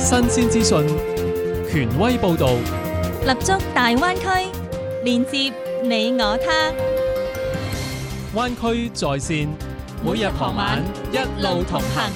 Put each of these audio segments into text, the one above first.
新鮮資訊，權威報導， 立足大灣區，連接你我他。 灣區在線，每日傍晚一路同行。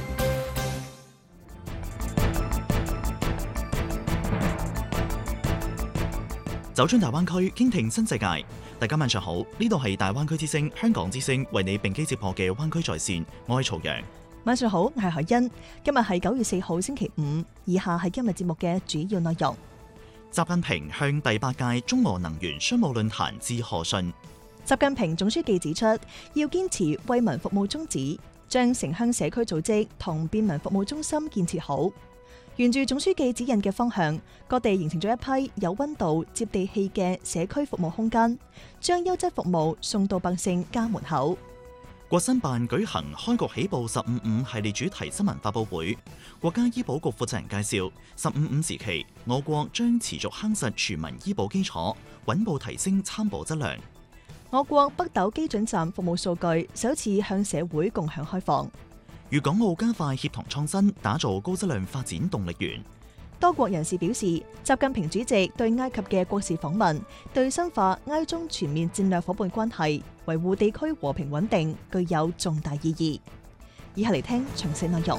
走進大灣區，傾聽新世界。大家晚上好，呢度係大灣區之聲香港之聲為你並機接播嘅灣區在線，我係曹陽。 晚上好，我係海欣。今日係9月4號星期五，以下係今日節目嘅主要內容。 習近平向第8屆中俄能源商務論壇致賀信。 習近平總書記指出，要堅持為民服務宗旨，將城鄉社區組織同便民服務中心建設好。沿住總書記指引嘅方向，各地形成咗一批有溫度、接地氣嘅社區服務空間，將優質服務送到百姓家門口。 國新辦舉行開局起步15/5系列主題新聞發佈會，國家醫保局負責人介紹，15/5時期，我國將持續夯實全民醫保基礎，穩步提升參保質量。 我國北斗基準站服務數據首次向社會共享開放。 粵港澳加快協同創新，打造高質量發展動力園。 多國人士表示，習近平主席對埃及嘅國事訪問，對深化埃中全面戰略夥伴關係、維護地區和平穩定具有重大意義。以下嚟聽詳細內容。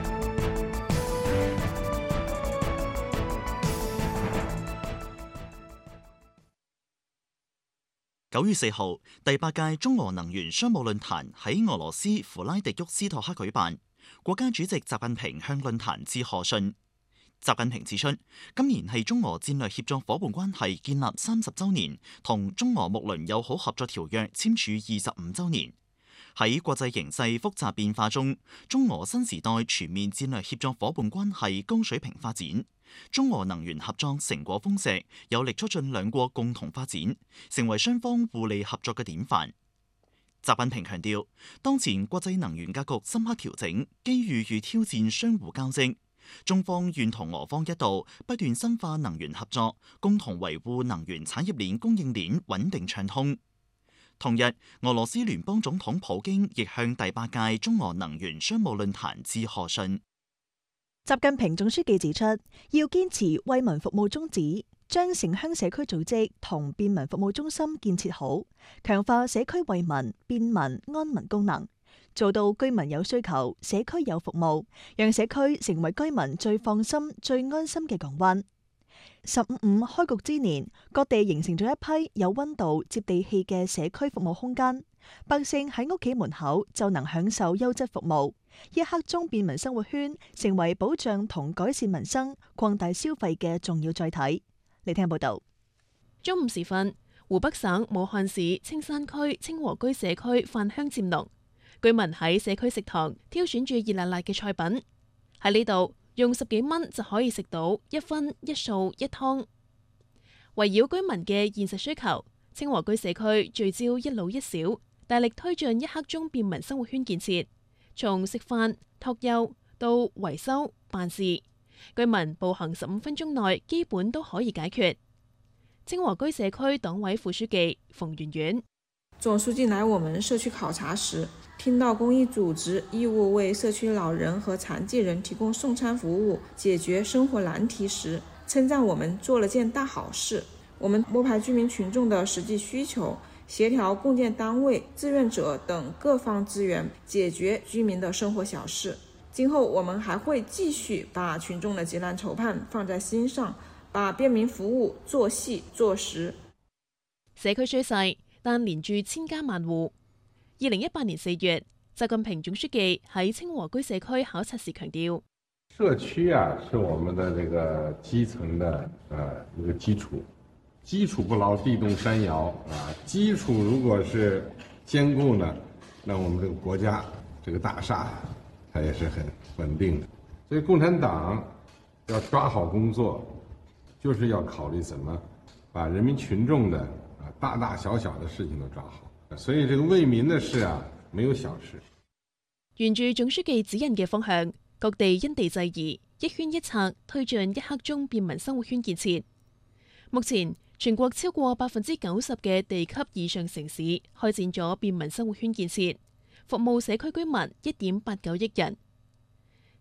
9月4號，第8屆中俄能源商務論壇喺俄羅斯弗拉迪沃斯托克舉辦，國家主席習近平向論壇致賀信。習近平指出，今年係中俄戰略協作夥伴關係建立30週年，同中俄睦鄰友好合作條約簽署25週年。喺國際形勢複雜變化中，中俄新時代全面戰略協作夥伴關係高水平發展，中俄能源合作成果豐碩，有力促進兩國共同發展，成為雙方互利合作嘅典範。習近平強調，當前國際能源格局深刻調整，機遇與挑戰相互交織，中方願同俄方一道不斷深化能源合作，共同維護能源產業鏈供應鏈穩定暢通。同日，俄羅斯聯邦總統普京亦向第8屆中俄能源商務論壇致賀信。 習近平總書記指出，要堅持為民服務宗旨，將城鄉社區組織同便民服務中心建設好，強化社區為民、便民、安民功能，做到居民有需求，社區有服務，讓社區成為居民最放心、最安心嘅港灣。15/5開局之年，各地形成咗一批有溫度、接地氣嘅社區服務空間，百姓喺屋企門口就能享受優質服務。一刻鐘便民生活圈成為保障同改善民生、擴大消費嘅重要載體。嚟聽報道。 中午時分，湖北省武漢市青山區清和居社區飯香漸濃，居民喺社區食堂挑選住熱辣辣嘅菜品，喺呢度用10幾蚊就可以食到一葷一素一湯。圍繞居民嘅現實需求，清和居社區聚焦一老一小，大力推進一刻鐘便民生活圈建設，從食飯、托幼到維修、辦事，居民步行15分鐘內基本都可以解決。清和居社區黨委副書記馮媛媛： 總書記來我們社區考察時，聽到公益組織義務為社區老人和殘疾人提供送餐服務，解決生活難題時，稱讚我們做了件大好事。我們摸排居民群眾的實際需求，協調共建單位、志願者等各方資源，解決居民的生活小事。今後我們還會繼續把群眾的急難愁盼放在心上，把便民服務做細做實。 社區雖細，但連住千家萬戶。2018年4月，習近平總書記喺清和居社區考察時強調， 社區啊是我們的這個基層的一個基礎，基礎不牢，地動山搖啊。基礎如果是堅固呢，那我們這個國家這個大廈它也是很穩定的。所以共產黨要抓好工作，就是要考慮怎麼把人民群眾的大大小小的事情都抓好。所以這個為民的事啊，沒有小事。 沿住總書記指引嘅方向，各地因地制宜，一圈一策推進一刻鐘便民生活圈建設。目前，全國超過90%嘅地級以上城市開展咗便民生活圈建設，服務社區居民1.89億人。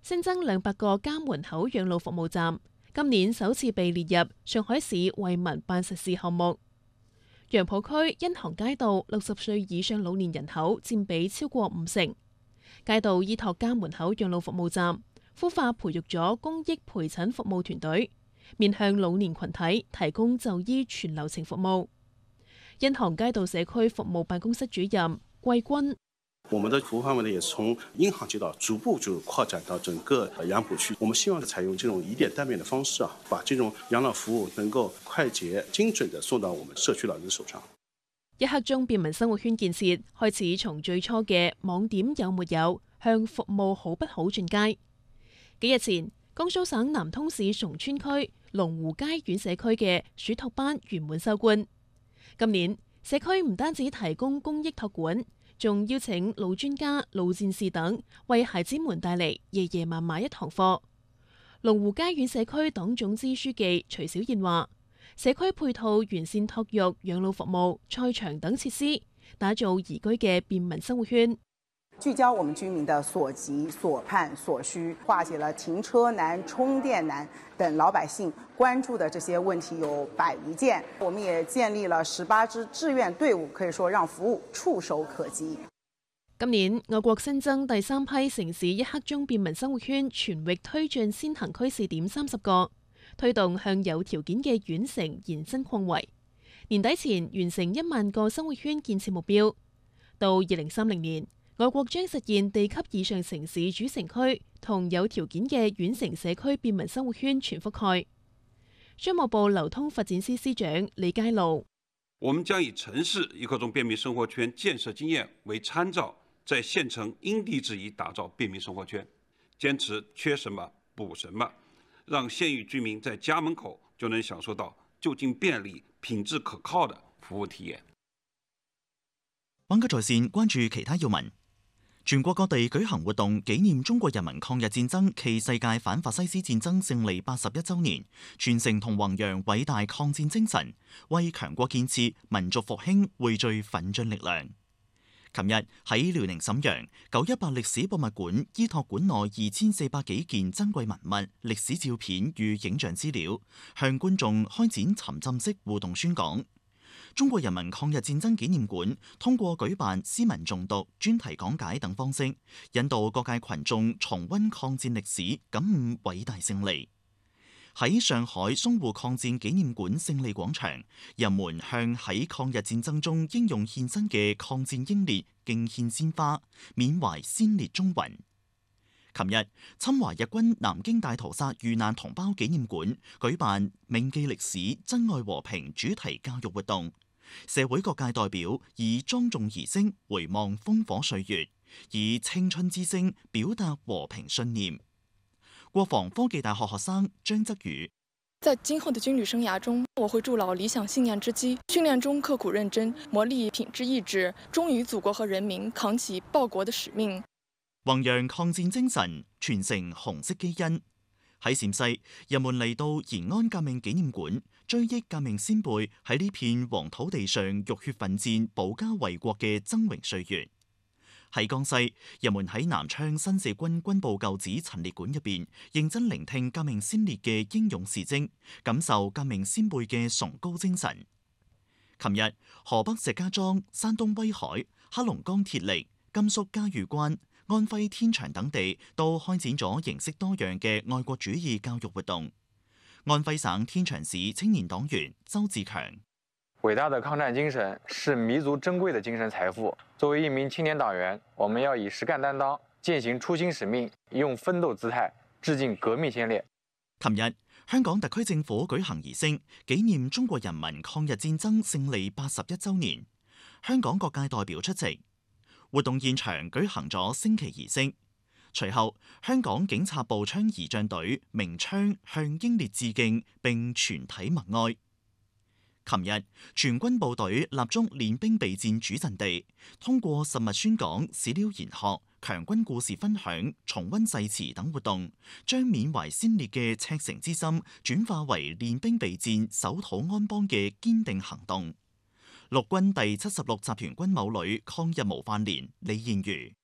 新增200個家門口養老服務站，今年首次被列入上海市惠民辦實事項目。楊浦區茵航街道60歲以上老年人口佔比超過50%，街道依託家門口養老服務站，孵化培育咗公益陪診服務團隊，面向老年群體提供就醫全流程服務。茵航街道社區服務辦公室主任桂軍： 我們的服務範圍呢，也是從茵航街道逐步就擴展到整個楊浦區。我們希望採用這種以點帶面的方式把這種養老服務能夠快捷、精準地送到我們社區老人手上。 一刻鐘便民生活圈建設開始從最初嘅網點有沒有，向服務好不好進階。幾日前，江蘇省南通市崇川區龍湖街院社區嘅暑託班圓滿收官。今年社區唔單止提供公益託管，仲邀請老專家、老戰士等為孩子們帶嚟爺爺嫲嫲一堂課。龍湖街院社區黨總支書記徐小燕話：社區配套完善託育、養老服務、賽場等設施，打造宜居嘅便民生活圈。 聚焦我們居民的所急、所盼、所需，化解了停車難、充電難等老百姓關注的這些問題有100餘件。我們也建立了18支志願隊伍，可以說讓服務觸手可及。 今年我國新增第3批城市一刻鐘便民生活圈全域推進先行區試點30個，推動向有條件嘅縣城延伸擴圍。年底前完成1萬個生活圈建設目標，到2030年。我國將實現地級以上城市主城區同有條件嘅縣城社區便民生活圈全覆蓋。商務部流通發展司司長李佳璐： 我們將以城市一刻鐘便民生活圈建設經驗為參照，在縣城因地制宜打造便民生活圈，堅持缺什麼補什麼，讓縣域居民在家門口就能享受到就近便利、品質可靠的服務體驗。 灣區在線關注其他要聞。全國各地舉行活動紀念中國人民抗日戰爭暨世界反法西斯戰爭勝利81週年，傳承同弘揚偉大抗戰精神，為強國建設、民族復興匯聚奮進力量。琴日喺遼寧瀋陽918歷史博物館，依託館內2400幾件珍貴文物、歷史照片與影像資料，向觀眾開展沉浸式互動宣講。中國人民抗日戰爭紀念館通過舉辦詩文誦讀、專題講解等方式，引導各界群眾重溫抗戰歷史，感悟偉大勝利。喺上海淞滬抗戰紀念館勝利廣場，人們向喺抗日戰爭中英勇獻身嘅抗戰英烈敬獻鮮花，緬懷先烈忠魂。琴日，侵華日軍南京大屠殺遇難同胞紀念館舉辦銘記歷史、珍愛和平主題教育活動，社會各界代表以莊重儀式回望烽火歲月，以青春之聲表達和平信念。國防科技大學學生張則宇： 在今後的軍旅生涯中，我會築牢理想信念之基，訓練中刻苦認真，磨礪品質意志，忠於祖國和人民，扛起報國的使命。 弘揚抗戰精神，傳承紅色基因。喺陝西，人們嚟到延安革命紀念館，追憶革命先輩喺呢片黃土地上浴血奮戰、保家衛國嘅崢嶸歲月。喺江西，人們喺南昌新四軍軍部舊址陳列館入邊，認真聆聽革命先烈嘅英勇事蹟，感受革命先輩嘅崇高精神。琴日，河北石家莊、山東威海、黑龍江鐵力、甘肅嘉峪關、安徽天長等地都開展咗形式多樣嘅愛國主義教育活動。安徽省天長市青年黨員周志強： 偉大的抗戰精神是彌足珍貴的精神財富。作為一名青年黨員，我們要以實幹擔當，踐行初心使命，用奮鬥姿態致敬革命先烈。 琴日，香港特區政府舉行儀式，紀念中國人民抗日戰爭勝利81週年。香港各界代表出席。活動現場舉行咗升旗儀式，隨後香港警察步槍儀仗隊鳴槍向英烈致敬並全體默哀。琴日，全軍部隊立足練兵備戰主陣地，通過實物宣講、史料研學、強軍故事分享、重溫誓詞等活動，將緬懷先烈嘅赤誠之心轉化為練兵備戰、守土安邦嘅堅定行動。陸軍第76集團軍某旅抗日模範連李彥如：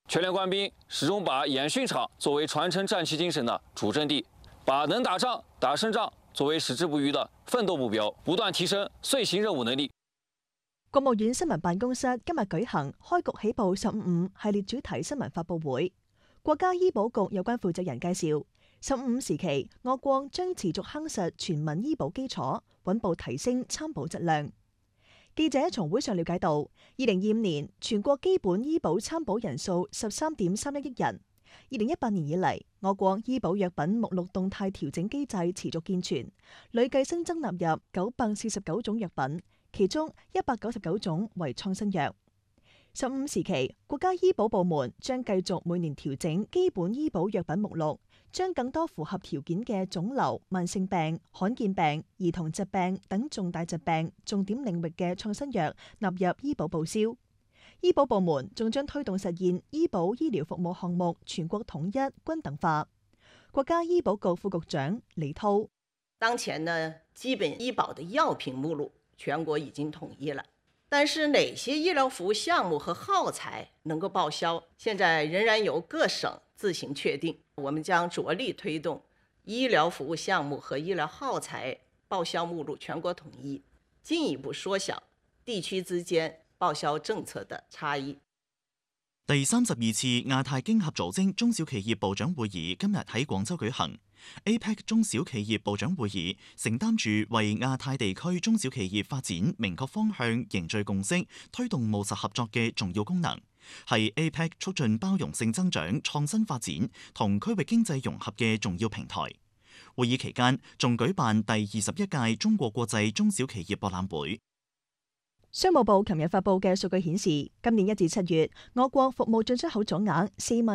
全连官兵始终把演训场作为传承战旗精神的主阵地，把能打仗、打胜仗作為矢志不渝的奮鬥目標，不斷提升遂行任務能力。 國務院新聞辦公室今日舉行開局起步15系列主題新聞發佈會，國家醫保局有關負責人介紹，15時期我國將持續夯實全民醫保基礎，穩步提升參保質量。記者從會上了解到，2025年全國基本醫保參保人數13.31億人。2018年以嚟，我國醫保藥品目錄動態調整機制持續健全，累計新增納入949種藥品，其中199種為創新藥。15時期，國家醫保部門將繼續每年調整基本醫保藥品目錄，將更多符合條件嘅腫瘤、慢性病、罕見病、兒童疾病等重大疾病重點領域嘅創新藥納入醫保報銷。醫保部門仲將推動實現醫保醫療服務項目全國統一均等化。國家醫保局副局長李濤： 當前呢，基本醫保的藥品目錄全國已經統一了，但是哪些醫療服務項目和耗材能夠報銷，現在仍然由各省自行確定。我們將着力推動醫療服務項目和醫療耗材報銷目錄全國統一，進一步縮小地區之間報銷政策的差異。 第32次亞太經合組織中小企業部長會議今日喺廣州舉行。APEC 中小企業部長會議承擔住為亞太地區中小企業發展明確方向、凝聚共識、推動務實合作嘅重要功能，係 APEC 促進包容性增長、創新發展同區域經濟融合嘅重要平台。會議期間仲舉辦第21屆中國國際中小企業博覽會。 商務部琴日發布嘅數據顯示，今年1至7月，我國服務進出口總額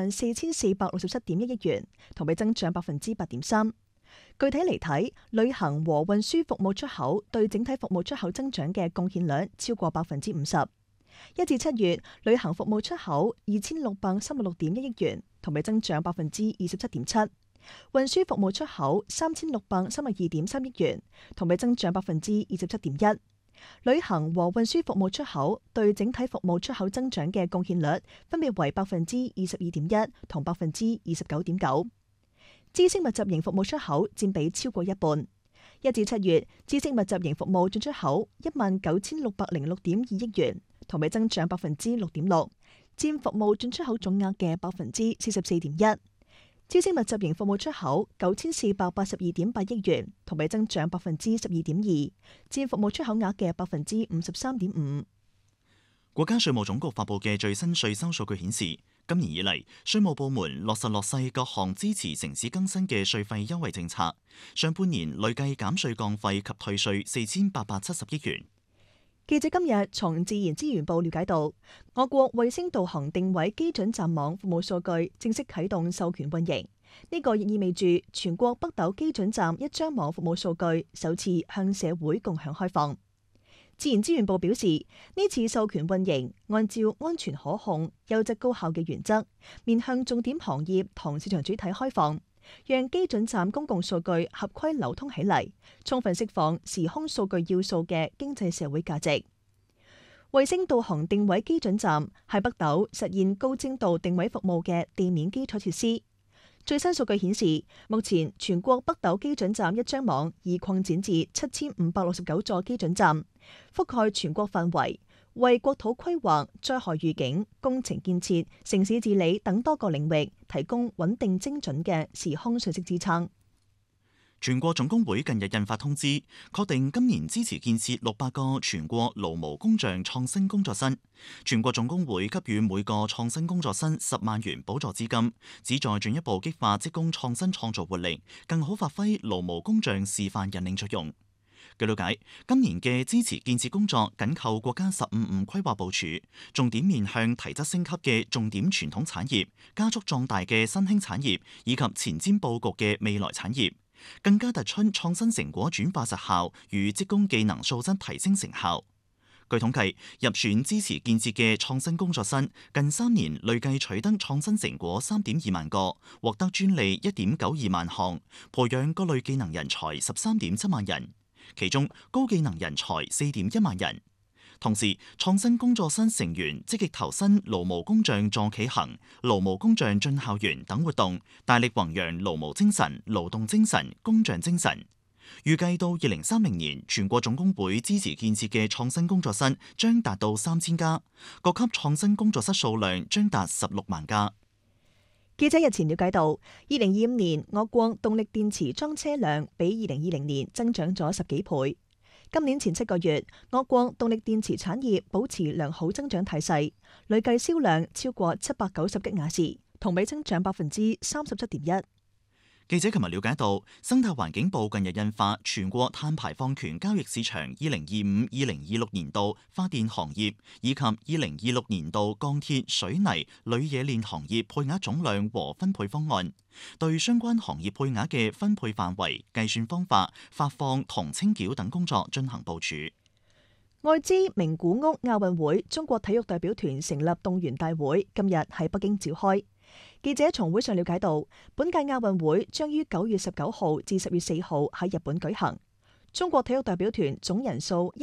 44,467.1億元，同比增長8.3%。具體嚟睇，旅行和運輸服務出口對整體服務出口增長嘅貢獻率超過50%。1至7月，旅行服務出口2,636.1億元，同比增長27.7%。運輸服務出口3,632.3億元，同比增長27.1%。旅行和運輸服務出口對整體服務出口增長嘅貢獻率分別為22.1%同29.9%。知識密集型服務出口佔比超過一半。1至7月，知識密集型服務進出口19,606.2億元，同比增長6.6%，佔服務進出口總額嘅44.1%。知識密集型服務出口9,482.8億元，同比增長12.2%，佔服務出口額嘅53.5%。 國家稅務總局發布嘅最新稅收數據顯示，今年以嚟，稅務部門落實落細各項支持城市更新嘅稅費優惠政策，上半年累計減稅降費及退稅4,870億元。 記者今日從自然資源部了解到，我國衛星導航定位基準站網服務數據正式啟動授權運營，呢個亦意味住全國北斗基準站一張網服務數據首次向社會共享開放。自然資源部表示，呢次授權運營按照安全可控、優質高效嘅原則，面向重點行業同市場主體開放，讓基準站公共數據合規流通起嚟，充分釋放時空數據要素嘅經濟社會價值。衛星導航定位基準站係北斗實現高精度定位服務嘅地面基礎設施。最新數據顯示，目前全國北斗基準站一張網已擴展至7,569座基準站，覆蓋全國範圍，為國土規劃、災害預警、工程建設、城市治理等多個領域提供穩定精準嘅時空信息支撐。 全國總工會近日印發通知，確定今年支持建設600個全國勞模工匠創新工作室。全國總工會給予每個創新工作室10萬元補助資金，旨在進一步激發職工創新創造活力，更好發揮勞模工匠示範引領作用。據了解，今年嘅支持建設工作緊扣國家15規劃部署，重點面向提質升級嘅重點傳統產業，加速壯大嘅新興產業，以及前瞻佈局嘅未來產業。更加突出創新成果轉化實效與職工技能素質提升成效。據統計，入選支持建設嘅創新工作室近3年累計取得創新成果3.2萬個，獲得專利1.92萬項，培養各類技能人才13.7萬人，其中高技能人才4.1萬人。 同時，創新工作室成員積極投身勞模工匠助企行、勞模工匠進校園等活動，大力弘揚勞模精神、勞動精神、工匠精神。預計到2030年，全國總工會支持建設嘅創新工作室將達到3000家，各級創新工作室數量將達16萬家。 記者日前了解到，2025年我國動力電池裝車輛比2020年增長咗10幾倍。今年前7個月，我國動力電池產業保持良好增長態勢，累計銷量超過790吉瓦時，同比增長37.1%。 記者琴日了解到，生態環境部近日印發全國碳排放權交易市場2025-2026年度發電行業以及2026年度鋼鐵、水泥、鋁冶煉行業配額總量和分配方案，對相關行業配額嘅分配範圍、計算方法、發放同清繳等工作進行部署。 愛知名古屋亞運會中國體育代表團成立動員大會今日喺北京召開。記者從會上了解到，本屆亞運會將於9月19號至10月4號喺日本舉行。中國體育代表團總人數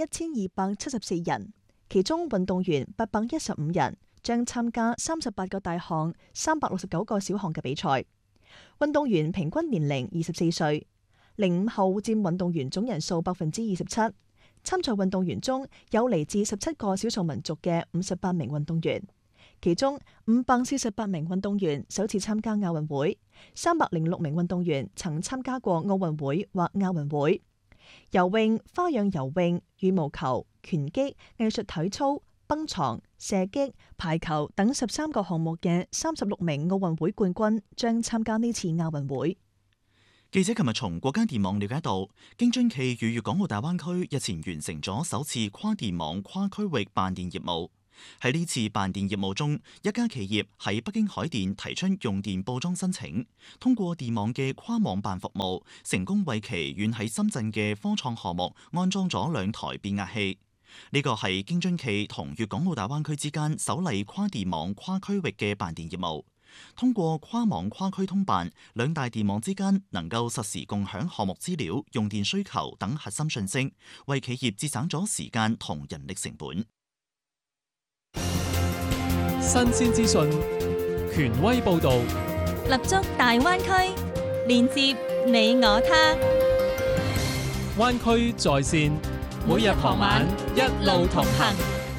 1274人，其中運動員815人，將參加38個大項、369個小項嘅比賽。運動員平均年齡24歲，05後佔運動員總人數27%。參賽運動員中有嚟自17個少數民族嘅58名運動員。其中548名運動員首次參加亞運會，306名運動員曾參加過奧運會或亞運會。游泳、花樣游泳、羽毛球、拳擊、藝術體操、蹦床、射擊、排球等13個項目嘅36名奧運會冠軍將參加呢次亞運會。 記者琴日從國家電網了解到，京津冀與粵港澳大灣區日前完成咗首次跨電網跨區域辦電業務。喺呢次辦電業務中，一家企業喺北京海電提出用電報裝申請，通過電網嘅跨網辦服務，成功為其遠喺深圳嘅科創項目安裝咗2台變壓器。呢個係京津冀同粵港澳大灣區之間首例跨電網跨區域嘅辦電業務。通過跨網跨區通辦，兩大電網之間能夠實時共享項目資料、用電需求等核心信息，為企業節省咗時間同人力成本。 新鮮資訊，權威報導， 立足大灣區，連接你我他。 灣區在線，每日傍晚一路同行。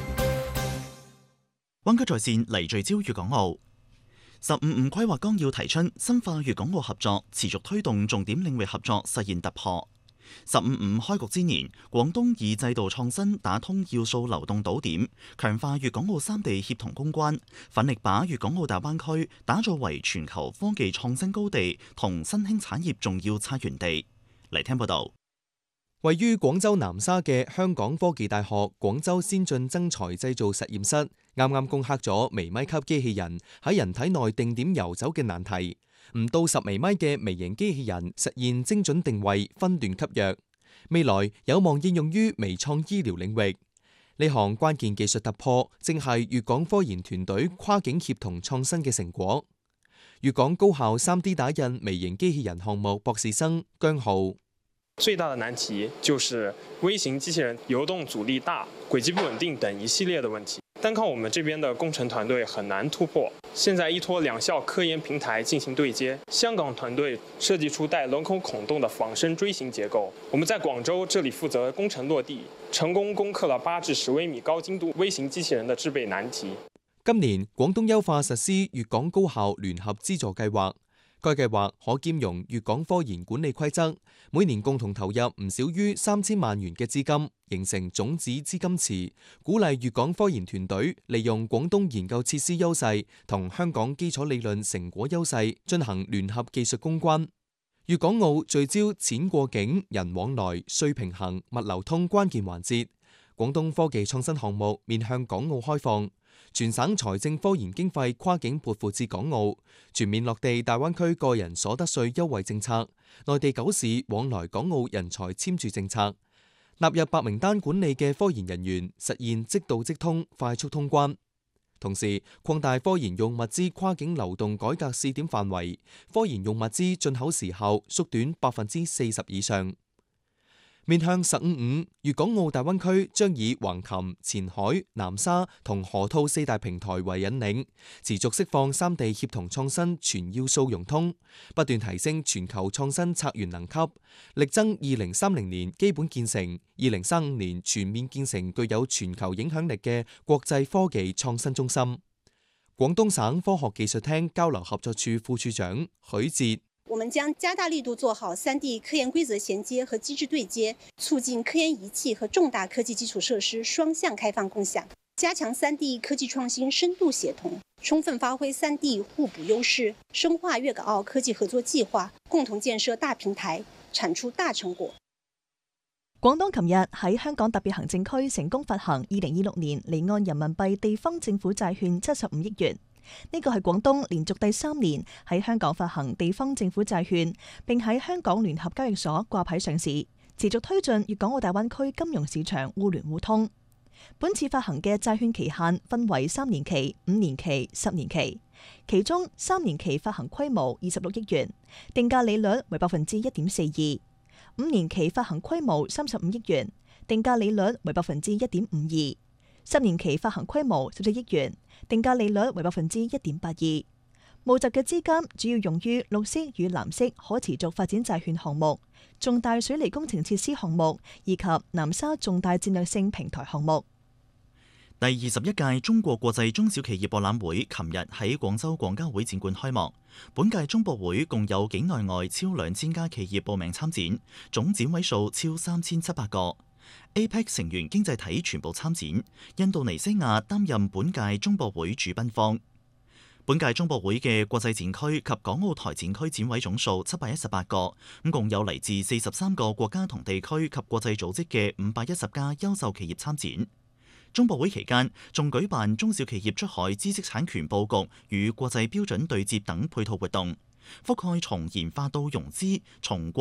灣區在線嚟聚焦粵港澳。15規劃綱要提出深化粵港澳合作，持續推動重點領域合作實現突破。15開局之年，廣東以制度創新打通要素流動島點，強化粵港澳3地協同攻關，奮力把粵港澳大灣區打造為全球科技創新高地同新興產業重要策源地。嚟聽報道。 位於廣州南沙嘅香港科技大學廣州先進增材製造實驗室，啱啱攻克咗微米級機器人喺人體內定點游走嘅難題。唔到10微米嘅微型機器人實現精準定位、分段吸藥，未來有望應用於微創醫療領域。呢項關鍵技術突破，正係粵港科研團隊跨境協同創新嘅成果。粵港高校 3D 打印微型機器人項目博士生姜浩。 最大的難題就是微型機器人游動阻力大、軌跡不穩定等一系列的問題，單靠我們這邊的工程團隊很難突破。現在依託兩校科研平台進行對接，香港團隊設計出帶輪孔孔洞的仿生錐形結構，我們在廣州這裡負責工程落地，成功攻克了8至10微米高精度微型機器人的製備難題。 今年廣東優化實施粵港高校聯合資助計劃。該計劃可兼容粵港科研管理規則，每年共同投入唔少於3000萬元嘅資金，形成種子資金池，鼓勵粵港科研團隊利用廣東研究設施優勢同香港基礎理論成果優勢進行聯合技術攻關。粵港澳聚焦錢過境、人往來、稅平衡、物流通關鍵環節，廣東科技創新項目面向港澳開放。全省財政科研經費跨境撥付至港澳，全面落地大灣區個人所得稅優惠政策，內地9市往來港澳人才簽注政策，納入白名單管理嘅科研人員實現即到即通、快速通關。同時擴大科研用物資跨境流動改革試點範圍，科研用物資進口時效縮短40%以上。 面向15-5，粵港澳大灣區將以橫琴、前海、南沙同河套4大平台為引領，持續釋放三地協同創新全要素融通，不斷提升全球創新策源能級，力爭2030年基本建成，2035年全面建成具有全球影響力嘅國際科技創新中心。廣東省科學技術廳交流合作處副處長許哲： 我們將加大力度做好3地科研規則銜接和機制對接，促進科研儀器和重大科技基礎設施雙向開放共享，加強3地科技創新深度協同，充分發揮3地互補優勢，深化粵港澳科技合作計劃，共同建設大平台，產出大成果。 廣東琴日喺香港特別行政區成功發行2026年離岸人民幣地方政府債券75億元。呢個係廣東連續第3年喺香港發行地方政府債券，並喺香港聯合交易所掛牌上市，持續推進粵港澳大灣區金融市場互聯互通。本次發行嘅債券期限分為3年期、5年期、10年期，其中3年期發行規模26億元，定價利率為1.42%；5年期發行規模35億元，定價利率為1.52%；10年期發行規模14億元，定價利率為1.82%。募集嘅資金主要用於綠色與藍色可持續發展債券項目、重大水利工程設施項目以及南沙重大戰略性平台項目。 第21屆中國國際中小企業博覽會琴日喺廣州廣交會展館開幕。本屆中博會共有境內外超2000家企業報名參展，總展位數超3700個。APEC 成員經濟體全部參展，印度尼西亞擔任本屆中博會主賓方。本屆中博會嘅國際展區及港澳台展區展位總數718個，共有嚟自43個國家同地區及國際組織嘅510家優秀企業參展。中博會期間仲舉辦中小企業出海知識產權佈局與國際標準對接等配套活動，覆蓋從研發到融資，從